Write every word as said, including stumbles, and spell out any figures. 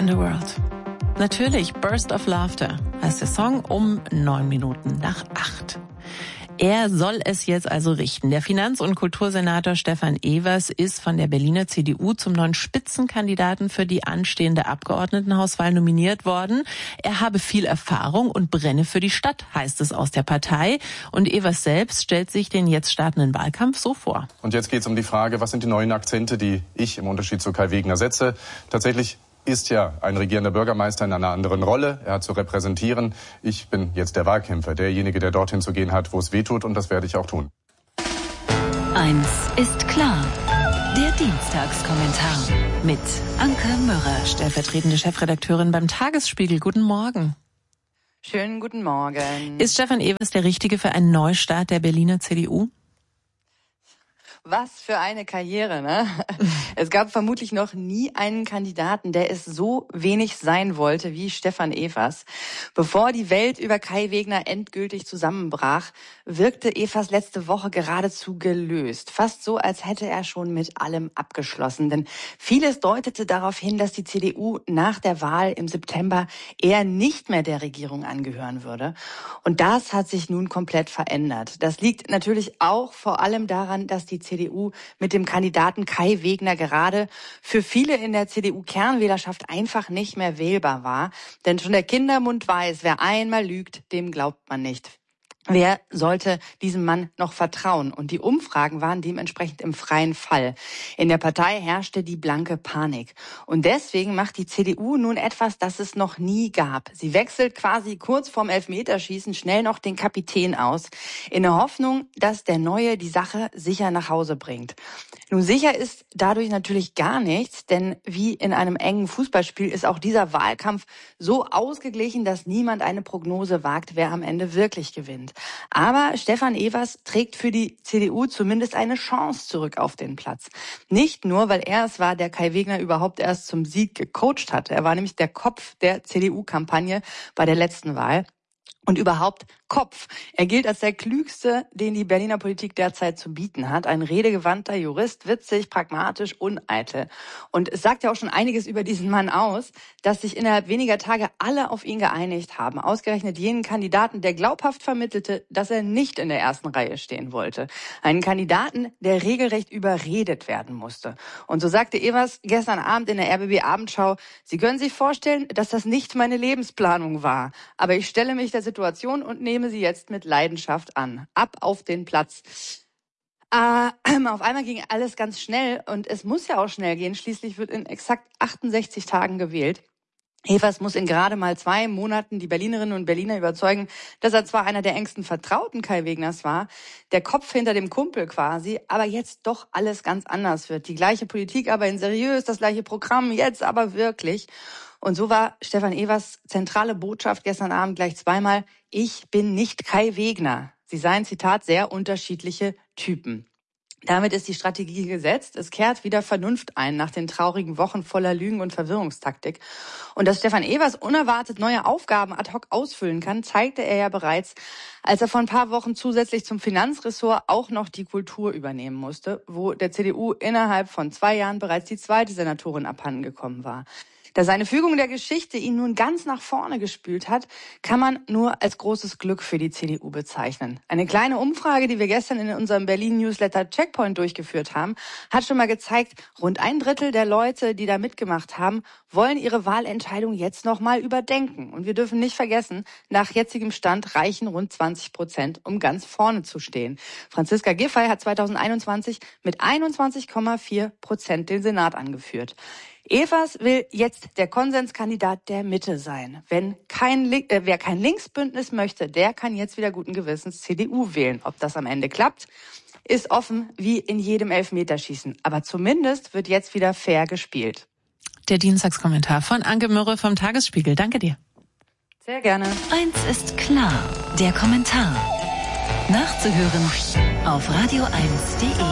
Underworld. Natürlich, Burst of Laughter heißt der Song um neun Minuten nach acht. Er soll es jetzt also richten. Der Finanz- und Kultursenator Stefan Evers ist von der Berliner C D U zum neuen Spitzenkandidaten für die anstehende Abgeordnetenhauswahl nominiert worden. Er habe viel Erfahrung und brenne für die Stadt, heißt es aus der Partei. Und Evers selbst stellt sich den jetzt startenden Wahlkampf so vor. Und jetzt geht es um die Frage, was sind die neuen Akzente, die ich im Unterschied zu Kai Wegner setze. Tatsächlich ist ja ein regierender Bürgermeister in einer anderen Rolle. Er hat zu repräsentieren. Ich bin jetzt der Wahlkämpfer, derjenige, der dorthin zu gehen hat, wo es weh tut. Und das werde ich auch tun. Eins ist klar. Der Dienstagskommentar mit Anke Mürrer, stellvertretende Chefredakteurin beim Tagesspiegel. Guten Morgen. Schönen guten Morgen. Ist Stefan Evers der Richtige für einen Neustart der Berliner C D U? Was für eine Karriere, ne? Es gab vermutlich noch nie einen Kandidaten, der es so wenig sein wollte wie Stefan Evers. Bevor die Welt über Kai Wegner endgültig zusammenbrach, wirkte Evers letzte Woche geradezu gelöst. Fast so, als hätte er schon mit allem abgeschlossen. Denn vieles deutete darauf hin, dass die C D U nach der Wahl im September eher nicht mehr der Regierung angehören würde. Und das hat sich nun komplett verändert. Das liegt natürlich auch vor allem daran, dass die C D U mit dem Kandidaten Kai Wegner gerade für viele in der C D U-Kernwählerschaft einfach nicht mehr wählbar war. Denn schon der Kindermund weiß, wer einmal lügt, dem glaubt man nicht. Wer sollte diesem Mann noch vertrauen? Und die Umfragen waren dementsprechend im freien Fall. In der Partei herrschte die blanke Panik. Und deswegen macht die C D U nun etwas, das es noch nie gab. Sie wechselt quasi kurz vorm Elfmeterschießen schnell noch den Kapitän aus, in der Hoffnung, dass der Neue die Sache sicher nach Hause bringt. Nun, sicher ist dadurch natürlich gar nichts, denn wie in einem engen Fußballspiel ist auch dieser Wahlkampf so ausgeglichen, dass niemand eine Prognose wagt, wer am Ende wirklich gewinnt. Aber Stefan Evers trägt für die C D U zumindest eine Chance zurück auf den Platz. Nicht nur, weil er es war, der Kai Wegner überhaupt erst zum Sieg gecoacht hat. Er war nämlich der Kopf der C D U-Kampagne bei der letzten Wahl. Und überhaupt Kopf. Er gilt als der Klügste, den die Berliner Politik derzeit zu bieten hat. Ein redegewandter Jurist, witzig, pragmatisch, uneitel. Und es sagt ja auch schon einiges über diesen Mann aus, dass sich innerhalb weniger Tage alle auf ihn geeinigt haben. Ausgerechnet jenen Kandidaten, der glaubhaft vermittelte, dass er nicht in der ersten Reihe stehen wollte. Einen Kandidaten, der regelrecht überredet werden musste. Und so sagte Evers gestern Abend in der R B B-Abendschau, Sie können sich vorstellen, dass das nicht meine Lebensplanung war. Aber ich stelle mich der Situation und nehme sie jetzt mit Leidenschaft an. Ab auf den Platz. Äh, auf einmal ging alles ganz schnell und es muss ja auch schnell gehen. Schließlich wird in exakt achtundsechzig Tagen gewählt. Evers muss in gerade mal zwei Monaten die Berlinerinnen und Berliner überzeugen, dass er zwar einer der engsten Vertrauten Kai Wegners war, der Kopf hinter dem Kumpel quasi, aber jetzt doch alles ganz anders wird. Die gleiche Politik, aber in seriös, das gleiche Programm, jetzt aber wirklich. Und so war Stefan Evers zentrale Botschaft gestern Abend gleich zweimal: Ich bin nicht Kai Wegner. Sie seien, Zitat, sehr unterschiedliche Typen. Damit ist die Strategie gesetzt. Es kehrt wieder Vernunft ein nach den traurigen Wochen voller Lügen und Verwirrungstaktik. Und dass Stefan Evers unerwartet neue Aufgaben ad hoc ausfüllen kann, zeigte er ja bereits, als er vor ein paar Wochen zusätzlich zum Finanzressort auch noch die Kultur übernehmen musste, wo der C D U innerhalb von zwei Jahren bereits die zweite Senatorin abhandengekommen war. Da seine Fügung der Geschichte ihn nun ganz nach vorne gespült hat, kann man nur als großes Glück für die C D U bezeichnen. Eine kleine Umfrage, die wir gestern in unserem Berlin-Newsletter Checkpoint durchgeführt haben, hat schon mal gezeigt, rund ein Drittel der Leute, die da mitgemacht haben, wollen ihre Wahlentscheidung jetzt noch mal überdenken. Und wir dürfen nicht vergessen, nach jetzigem Stand reichen rund zwanzig Prozent, um ganz vorne zu stehen. Franziska Giffey hat zweitausendeinundzwanzig mit einundzwanzig Komma vier Prozent den Senat angeführt. Evers will jetzt der Konsenskandidat der Mitte sein. Wenn kein, äh, wer kein Linksbündnis möchte, der kann jetzt wieder guten Gewissens C D U wählen. Ob das am Ende klappt, ist offen wie in jedem Elfmeterschießen. Aber zumindest wird jetzt wieder fair gespielt. Der Dienstagskommentar von Anke Mürre vom Tagesspiegel. Danke dir. Sehr gerne. Eins ist klar, der Kommentar. Nachzuhören auf radio eins punkt de.